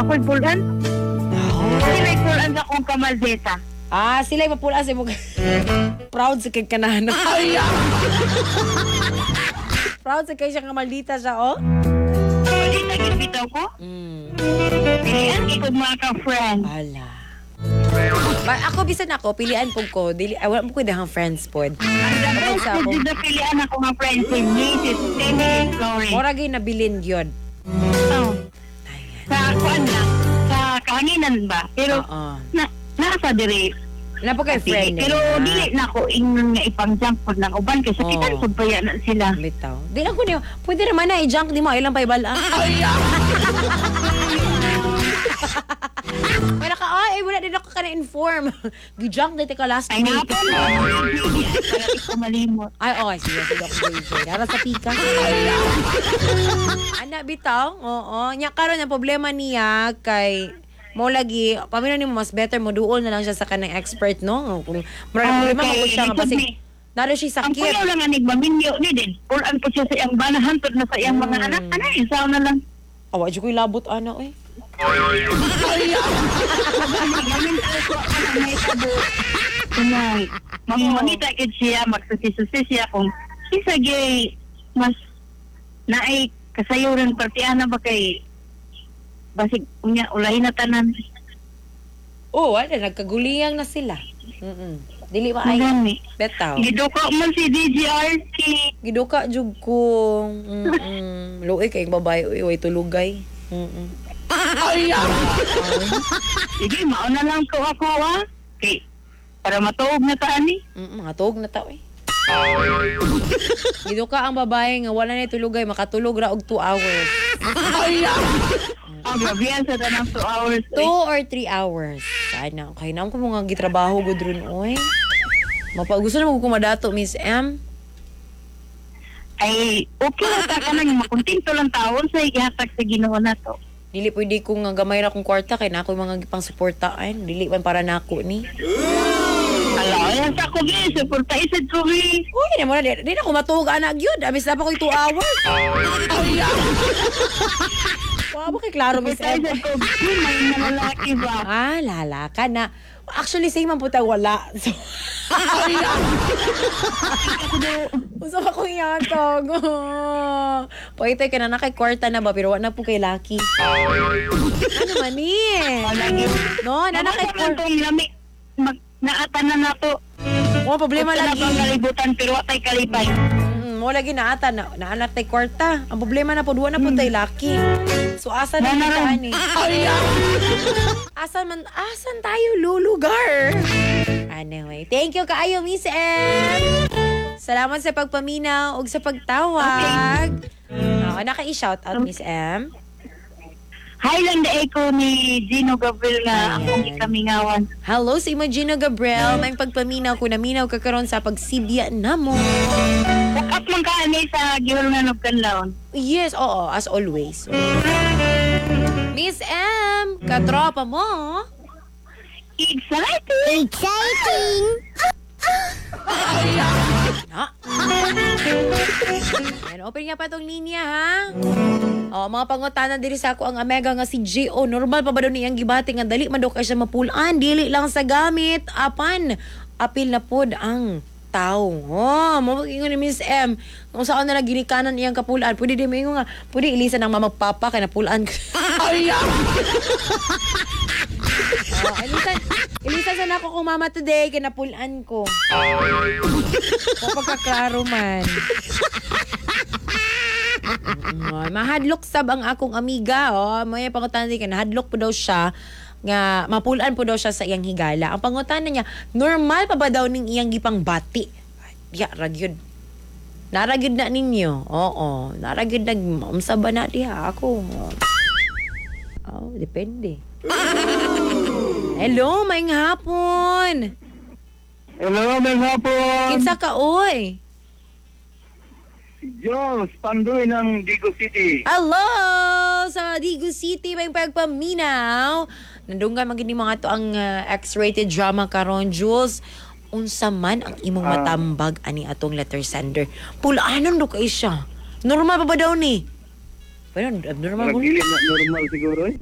ako'y pulan. Oh. Sila'y pulan sa akong kamaldeta. Sila'y mapula sa mo. Proud sa kay kanahan. Proud sa kay siya nga maldita siya, oh. Maldita gibitaw ko. Pilihan ikog mga ka-friend. Ala. Ako bisan ako pilian pug ko dili wala mo ko dahang friends pod. Ang dapat sa ako. sa pilihan ako mga friends with me, si Timmy Glory. Mora gyud nabilin gyud. Oh. Sa kuan lang, sa kahanginan ba? Pero Oo. nasa diri. Wala po kay friend. Pero dili na ako ingon nga ipang-junk pod ng uban kasi sakitan pod pa yan sila. Bitaw. Di lang ko niyo. Pwede naman na i-junk di mo ilang pa ibala. Wala ka, wala din ako ka na-inform. Gi-junk dito ka last Ay week. nga po, para di ko malimot. Ay, okay. Sige. Dara sa pika. Anak, bitaw. Oo. Nya karon ang problema niya kay mo lagi, pamino ni mo mas better mo duol na lang siya sa kanang expert, no? Kung marang problema mo ko siya nga basig. Naro siya Ang sakit. kuya lang nga nagmaminyo ni din. Pulaan po siya sa iyang banahan tod na sa iyang mga anak. Ano yun? Sao na lang. Awa, di ko ilabot, ana, eh. Gamin tayo ko ako na may tabo. Kunay. Mamangita kid siya, magsusi-susi siya kung siya gay mas naay kasayuran partiana ba kay basig unya ulahin na tanan. Oo, wala. Nagkaguliyang na sila. Dili ba ay Magani. betaw. Giduka man si DGRT. Giduka jud ko. Luoy kay babae way tulugay. Sige, mauna lang ko ako kay para matuog na ta ani. Mga tuog na tao eh. Giduka ang babae nga wala na tulugay makatulog ra og 2 hours. Ang grabe yan sa tanang 2 hours. 2 or 3 hours. Sana. Kaya naman ko mga gitrabaho gud ron oy. Gusto na mo kumadato, Miss M? Ay, okay na ta ka nang makuntinto lang taon sa ihatag sa Ginoo na to. Dili pwede ko nga gamay ra kong kwarta kay nako mga gipang suportaan. Dili man para nako ni. Ala, yan sa ko bi, suporta isad ko bi. Uy, di mo na di na ko matuog anak gyud. Abis na pa ko 2 hours. Wow, kay klaro, Miss Suporta M. isad ko bi, may nalalaki ba? Lala ka na. Actually, same man po tayo wala. So, usap ako yatag. Pwede ka na nakay kwarta na ba, pero wala na po kay Lucky. Ano man eh? No, na nakay kwarta. lami, naatan na to. Oh, problema Wala lagi. bang kalibutan, pero watay kalipay. Mo lagi na ata na anak tay kwarta. Ang problema na po duwa na po tay Lucky. So asa na kita ani? Asan tayo lulugar? Anyway, thank you kaayo Miss M. Salamat sa pagpaminaw ug sa pagtawag. Naka-i-shout out Miss M. Hi lang da ko ni Gino Gabriel nga akong ikamingawan. Hello sa Imagino Gabriel. May pagpaminaw ko naminaw ka karon sa pagsibya namo. Bukat man ka ani sa gihulungan og kanlaon. Yes, oo, as always. Miss M, katropa mo. Exciting! Yan, open nga pa tong linya, ha? Mga pangutanan diri sa ako ang Omega nga si J.O. Normal pa ba daw niyang gibati nga dali man daw kay siya mapulaan, dili lang sa gamit. Apan, apil na pod ang tao. Magingon ni Miss M. Kung saan na ginikanan iyang kapulaan, pwede di mo nga, pwede ilisan ng mamagpapa kay napulaan ko. Ilisan sa nako kung mama today, kay napulaan ko. Kapag kaklaro man. Mahadlok sab ang akong amiga, may pangutan din ka, nahadlok po daw siya, nga mapulaan po daw siya sa iyang higala. Ang pangutana niya, normal pa ba daw ning iyang gipang bati? Ragyod. Naragyod na ninyo. Oo, naragyod na. Mamsa ba na diha ako? Depende. Hello, maayong hapon. Hello, may hapon. Kinsa ka, oy? Diyos, Pandoy ng Digo City. Hello! Sa Digo City, may pagpaminaw. Nandunggan magini mga to ang X-rated drama karon, Jules. Unsa man ang imong matambag ani atong letter sender. Pulaanon do kay siya. Normal pa ba daw ni? Pero normal mo? Normal siguro eh.